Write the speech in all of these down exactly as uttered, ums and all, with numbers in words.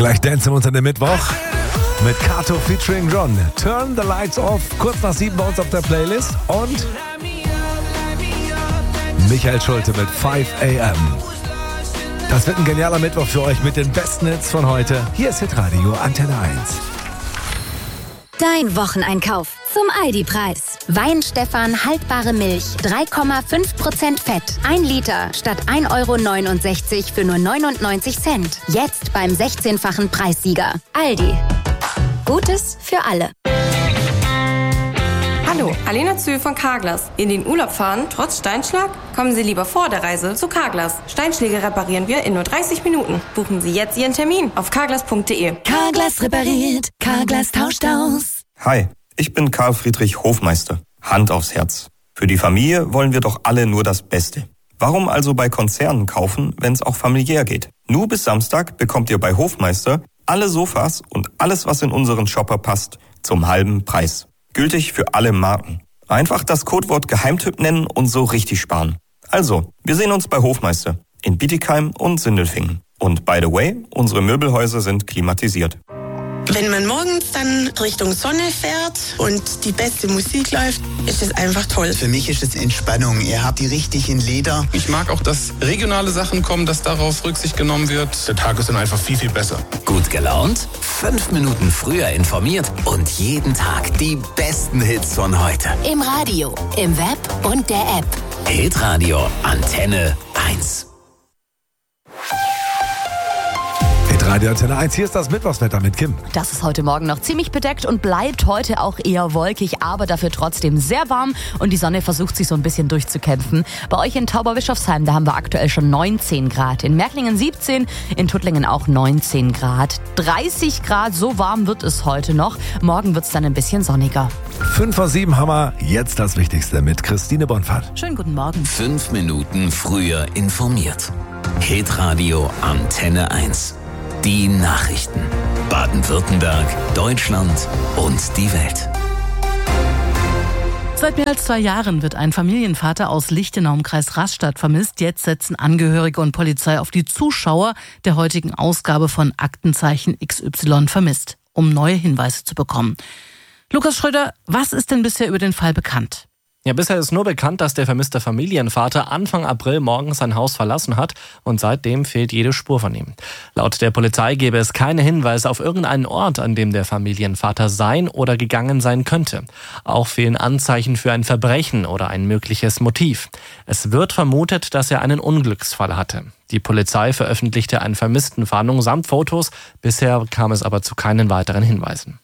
Gleich Dance unter dem Mittwoch mit Kato featuring John. Turn the Lights Off, kurz nach sieben bei uns auf der Playlist. Und Michael Schulte mit fünf a.m. Das wird ein genialer Mittwoch für euch mit den besten Hits von heute. Hier ist Hitradio Antenne eins. Dein Wocheneinkauf zum Aldi-Preis. Weinstefan haltbare Milch, drei Komma fünf Prozent Fett. ein Liter statt ein Euro neunundsechzig für nur neunundneunzig Cent. Jetzt beim sechzehnfachen Preissieger. Aldi. Gutes für alle. Hallo, Alena Zühl von Carglass. In den Urlaub fahren, trotz Steinschlag? Kommen Sie lieber vor der Reise zu Carglass. Steinschläge reparieren wir in nur dreißig Minuten. Buchen Sie jetzt Ihren Termin auf carglass punkt de. Carglass repariert, Carglass tauscht aus. Hi, ich bin Karl Friedrich Hofmeister. Hand aufs Herz. Für die Familie wollen wir doch alle nur das Beste. Warum also bei Konzernen kaufen, wenn es auch familiär geht? Nur bis Samstag bekommt ihr bei Hofmeister alle Sofas und alles, was in unseren Shopper passt, zum halben Preis. Gültig für alle Marken. Einfach das Codewort Geheimtipp nennen und so richtig sparen. Also, wir sehen uns bei Hofmeister in Bietigheim und Sindelfingen. Und by the way, unsere Möbelhäuser sind klimatisiert. Wenn man morgens dann Richtung Sonne fährt und die beste Musik läuft, ist es einfach toll. Für mich ist es Entspannung. Ihr habt die richtigen Lieder. Ich mag auch, dass regionale Sachen kommen, dass darauf Rücksicht genommen wird. Der Tag ist dann einfach viel, viel besser. Gut gelaunt, fünf Minuten früher informiert und jeden Tag die besten Hits von heute. Im Radio, im Web und der App. Hitradio Antenne eins. Radio Antenne eins, hier ist das Mittwochswetter mit Kim. Das ist heute Morgen noch ziemlich bedeckt und bleibt heute auch eher wolkig, aber dafür trotzdem sehr warm und die Sonne versucht sich so ein bisschen durchzukämpfen. Bei euch in Tauberbischofsheim, da haben wir aktuell schon neunzehn Grad, in Märklingen siebzehn, in Tuttlingen auch neunzehn Grad. dreißig Grad, so warm wird es heute noch. Morgen wird es dann ein bisschen sonniger. fünf vor sieben haben wir jetzt das Wichtigste mit Christine Bonfahrt. Schönen guten Morgen. Fünf Minuten früher informiert. Hitradio Antenne eins. Die Nachrichten. Baden-Württemberg, Deutschland und die Welt. Seit mehr als zwei Jahren wird ein Familienvater aus Lichtenau im Kreis Rastatt vermisst. Jetzt setzen Angehörige und Polizei auf die Zuschauer der heutigen Ausgabe von Aktenzeichen X Y vermisst, um neue Hinweise zu bekommen. Lukas Schröder, was ist denn bisher über den Fall bekannt? Ja, bisher ist nur bekannt, dass der vermisste Familienvater Anfang April morgens sein Haus verlassen hat und seitdem fehlt jede Spur von ihm. Laut der Polizei gäbe es keine Hinweise auf irgendeinen Ort, an dem der Familienvater sein oder gegangen sein könnte. Auch fehlen Anzeichen für ein Verbrechen oder ein mögliches Motiv. Es wird vermutet, dass er einen Unglücksfall hatte. Die Polizei veröffentlichte eine Vermisstenfahndung samt Fotos. Bisher kam es aber zu keinen weiteren Hinweisen.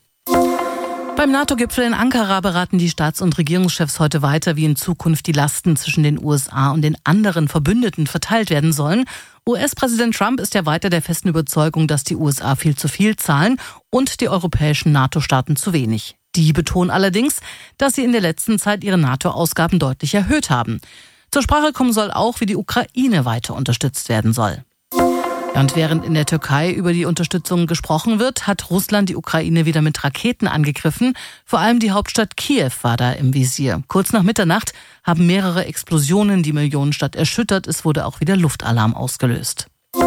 Beim NATO-Gipfel in Ankara beraten die Staats- und Regierungschefs heute weiter, wie in Zukunft die Lasten zwischen den U S A und den anderen Verbündeten verteilt werden sollen. U S-Präsident Trump ist ja weiter der festen Überzeugung, dass die U S A viel zu viel zahlen und die europäischen NATO-Staaten zu wenig. Die betonen allerdings, dass sie in der letzten Zeit ihre NATO-Ausgaben deutlich erhöht haben. Zur Sprache kommen soll auch, wie die Ukraine weiter unterstützt werden soll. Und während in der Türkei über die Unterstützung gesprochen wird, hat Russland die Ukraine wieder mit Raketen angegriffen. Vor allem die Hauptstadt Kiew war da im Visier. Kurz nach Mitternacht haben mehrere Explosionen die Millionenstadt erschüttert. Es wurde auch wieder Luftalarm ausgelöst.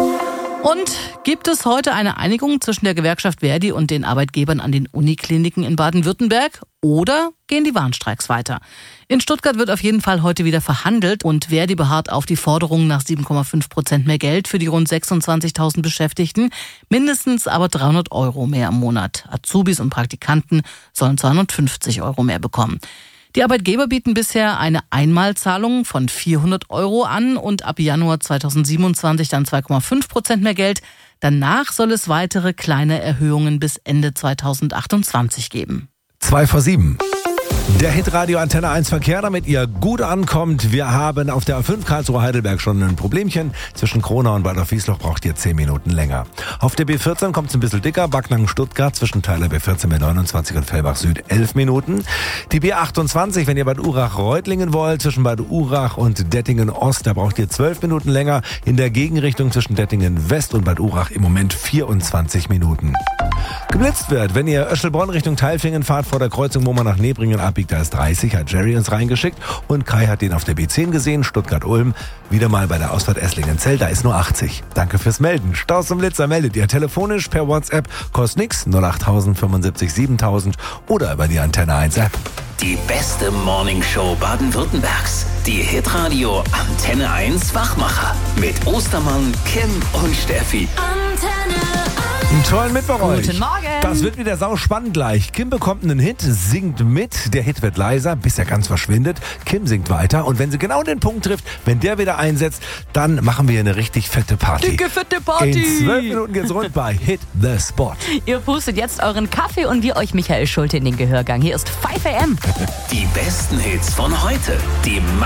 Und gibt es heute eine Einigung zwischen der Gewerkschaft Verdi und den Arbeitgebern an den Unikliniken in Baden-Württemberg? Oder gehen die Warnstreiks weiter? In Stuttgart wird auf jeden Fall heute wieder verhandelt und Verdi beharrt auf die Forderung nach sieben Komma fünf Prozent mehr Geld für die rund sechsundzwanzigtausend Beschäftigten, mindestens aber dreihundert Euro mehr im Monat. Azubis und Praktikanten sollen zweihundertfünfzig Euro mehr bekommen. Die Arbeitgeber bieten bisher eine Einmalzahlung von vierhundert Euro an und ab Januar zweitausendsiebenundzwanzig dann zwei Komma fünf Prozent mehr Geld. Danach soll es weitere kleine Erhöhungen bis Ende zweitausendachtundzwanzig geben. zwei vor sieben. Der Hitradio Antenne eins Verkehr, damit ihr gut ankommt. Wir haben auf der A fünf Karlsruhe-Heidelberg schon ein Problemchen. Zwischen Kronau und Waldorf-Wiesloch braucht ihr zehn Minuten länger. Auf der B vierzehn kommt es ein bisschen dicker. Backnang-Stuttgart zwischen Teiler B vierzehn B neunundzwanzig und Fellbach Süd elf Minuten. Die B achtundzwanzig, wenn ihr Bad Urach-Reutlingen wollt, zwischen Bad Urach und Dettingen Ost, da braucht ihr zwölf Minuten länger. In der Gegenrichtung zwischen Dettingen West und Bad Urach im Moment vierundzwanzig Minuten. geblitzt wird. Wenn ihr Öschelbronn Richtung Tailfingen fahrt, vor der Kreuzung, wo man nach Nebringen abbiegt, da ist dreißig, hat Jerry uns reingeschickt. Und Kai hat den auf der B zehn gesehen, Stuttgart-Ulm. Wieder mal bei der Ausfahrt Esslingen-Zell, da ist nur achtzig. Danke fürs Melden. Staus zum Blitzer meldet ihr telefonisch per WhatsApp, kostet nix, null acht null null fünfundsiebzig siebentausend oder über die Antenne eins App. Die beste Morningshow Baden-Württembergs. Die Hitradio Antenne eins Wachmacher. Mit Ostermann, Kim und Steffi. Antenne Einen tollen Mittwoch euch. Guten Morgen. Das wird wieder sau spannend gleich. Kim bekommt einen Hit, singt mit. Der Hit wird leiser, bis er ganz verschwindet. Kim singt weiter. Und wenn sie genau den Punkt trifft, wenn der wieder einsetzt, dann machen wir eine richtig fette Party. Dicke, fette Party. In zwölf Minuten geht's rund bei Hit the Spot. Ihr pustet jetzt euren Kaffee und wir euch Michael Schulte in den Gehörgang. Hier ist fünf A M. Die besten Hits von heute. Die